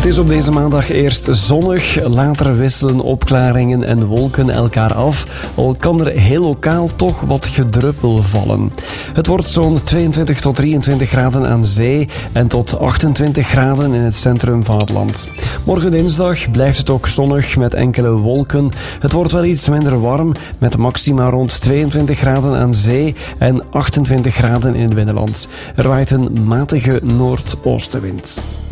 Het is op deze maandag eerst zonnig, later wisselen opklaringen en wolken elkaar af, al kan er heel lokaal toch wat gedruppel vallen. Het wordt zo'n 22 tot 23 graden aan zee en tot 28 graden in het centrum van het land. Morgen dinsdag blijft het ook zonnig met enkele wolken. Het wordt wel iets minder warm met maxima rond 22 graden aan zee en 28 graden in het binnenland. Er waait een matige noordoostenwind.